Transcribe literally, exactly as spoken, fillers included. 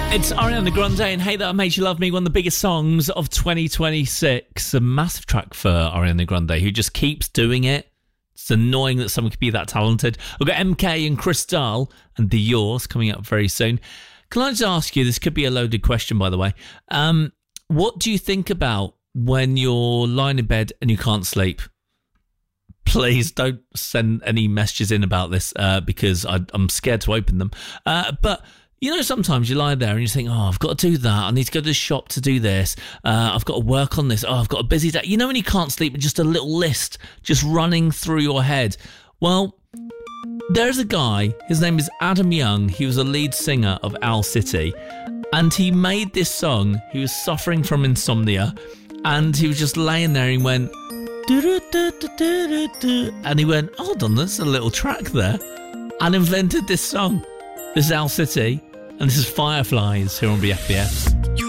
It's Ariana Grande and Hey That Made You Love Me, one of the biggest songs of twenty twenty-six. A massive track for Ariana Grande, who just keeps doing it. It's annoying that someone could be that talented. We've got M K and Cristal and The Yours coming up very soon. Can I just ask you, this could be a loaded question, by the way. Um, what do you think about when you're lying in bed and you can't sleep? Please don't send any messages in about this uh, because I, I'm scared to open them. Uh, but... You know, sometimes you lie there and you think, oh, I've got to do that. I need to go to the shop to do this. Uh, I've got to work on this. Oh, I've got a busy day. You know when you can't sleep and just a little list just running through your head? Well, there's a guy. His name is Adam Young. He was a lead singer of Owl City. And he made this song. He was suffering from insomnia. And he was just laying there and he went... And he went, hold on, there's a little track there. And invented this song. This is Owl City, and this is Fireflies here on B F B S.